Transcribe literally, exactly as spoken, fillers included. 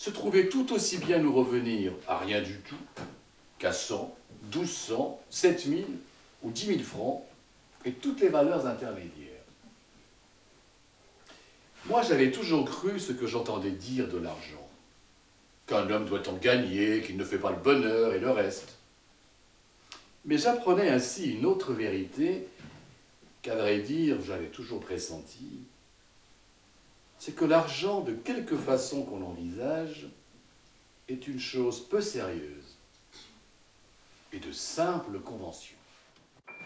se trouvait tout aussi bien nous revenir à rien du tout qu'à cent, douze cents, sept mille ou dix mille francs et toutes les valeurs intermédiaires. Moi, j'avais toujours cru ce que j'entendais dire de l'argent, qu'un homme doit en gagner, qu'il ne fait pas le bonheur et le reste. Mais j'apprenais ainsi une autre vérité qu'à vrai dire, j'avais toujours pressenti, c'est que l'argent, de quelque façon qu'on l'envisage, est une chose peu sérieuse et de simple convention.